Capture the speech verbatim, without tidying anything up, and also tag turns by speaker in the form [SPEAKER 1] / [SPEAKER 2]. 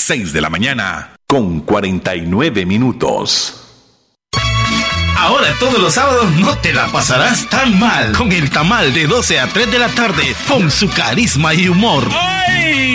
[SPEAKER 1] seis de la mañana, con cuarenta y nueve minutos.
[SPEAKER 2] Ahora todos los sábados no te la pasarás tan mal con el tamal de doce a tres de la tarde con su carisma y humor.
[SPEAKER 3] ¡Ay!